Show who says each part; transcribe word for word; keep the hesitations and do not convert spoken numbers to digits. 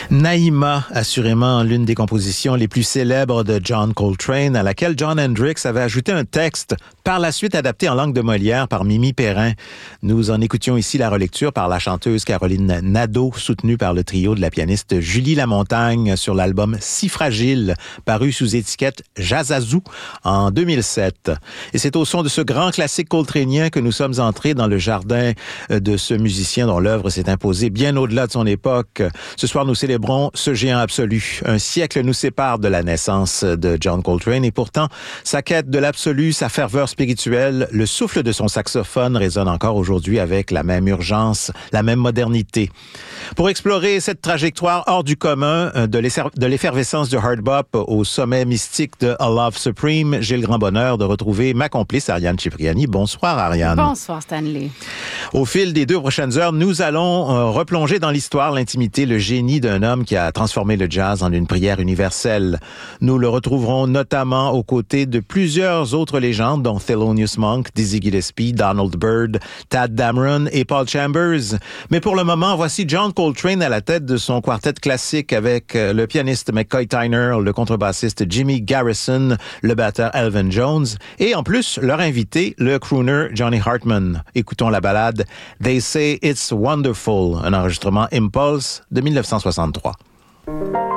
Speaker 1: Naïma, assurément l'une des compositions les plus célèbres de John Coltrane, à laquelle Jon Hendricks avait ajouté un texte, par la suite adapté en langue de Molière par Mimi Perrin. Nous en écoutions ici la relecture par la chanteuse Caroline Nadeau, soutenue par le trio de la pianiste Julie Lamontagne sur l'album Si Fragile, paru sous étiquette Jazzazou en deux mille sept. Et c'est au son de ce grand classique coltranien que nous sommes entrés dans le jardin de ce musicien dont l'œuvre s'est imposée bien au-delà de son époque. Ce soir, nous célébrons ce géant absolu. Un siècle nous sépare de la naissance de John Coltrane et pourtant, sa quête de l'absolu, sa ferveur spirituelle, le souffle de son saxophone résonne encore aujourd'hui avec la même urgence, la même modernité. Pour explorer cette trajectoire hors du commun de l'effervescence du hard bop au sommet mystique de A Love Supreme, j'ai le grand bonheur de retrouver ma complice Ariane Cipriani. Bonsoir Ariane.
Speaker 2: Bonsoir Stanley.
Speaker 1: Au fil des deux prochaines heures, nous allons euh, replonger dans l'histoire, l'intimité, le génie d'un homme qui a transformé le jazz en une prière universelle. Nous le retrouverons notamment aux côtés de plusieurs autres légendes, dont Thelonious Monk, Dizzy Gillespie, Donald Byrd, Tadd Dameron et Paul Chambers. Mais pour le moment, voici John Coltrane à la tête de son quartet classique avec le pianiste McCoy Tyner, le contrebassiste Jimmy Garrison, le batteur Elvin Jones et en plus leur invité, le crooner Johnny Hartman. Écoutons la ballade They Say It's Wonderful, un enregistrement Impulse de dix-neuf cent soixante-trois.